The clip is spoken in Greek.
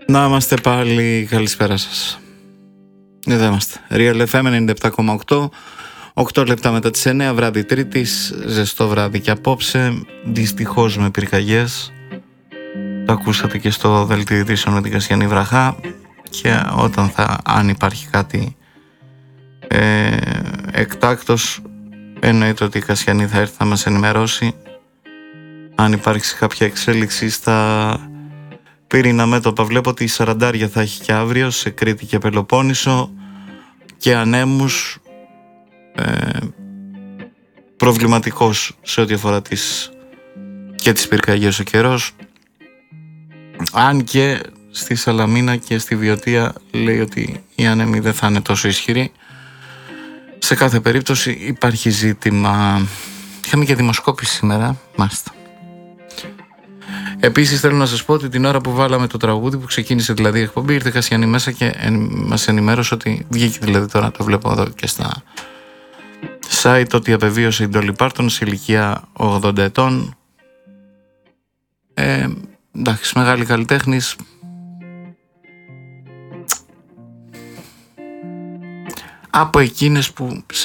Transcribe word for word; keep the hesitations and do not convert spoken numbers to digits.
Να είμαστε πάλι, καλησπέρα σας. Εδώ είμαστε, Real εφ εμ ενενήντα επτά κόμμα οκτώ, οκτώ λεπτά μετά τις εννέα, βράδυ Τρίτης, ζεστό βράδυ και απόψε, δυστυχώς με πυρκαγιές. Το ακούσατε και στο δελτίο ειδήσεων με την Κασιανή Βραχά. Και όταν θα, αν υπάρχει κάτι ε, εκτάκτος, εννοείται ότι η Κασιανή θα έρθει να μας ενημερώσει αν υπάρξει κάποια εξέλιξη στα πύρινα μέτωπα. Βλέπω ότι η σαραντάρια θα έχει και αύριο σε Κρήτη και Πελοπόννησο και ανέμους, ε, προβληματικός σε ό,τι αφορά τις, και τις πυρκαγιές ο καιρός, αν και στη Σαλαμίνα και στη Βιωτία λέει ότι οι άνεμοι δεν θα είναι τόσο ισχυροί. Σε κάθε περίπτωση υπάρχει ζήτημα. Είχαμε και δημοσκόπηση σήμερα, μάλιστα. Επίσης θέλω να σας πω ότι την ώρα που βάλαμε το τραγούδι, που ξεκίνησε δηλαδή η εκπομπή, ήρθε Κασιανή μέσα και εν, μας ενημέρωσε ότι βγήκε, δηλαδή τώρα το βλέπω εδώ και στα site, ότι απεβίωσε η Ντόλι Πάρτον σε ηλικία ογδόντα ετών. Ε, εντάξει, μεγάλη καλλιτέχνης. Από εκείνες που σε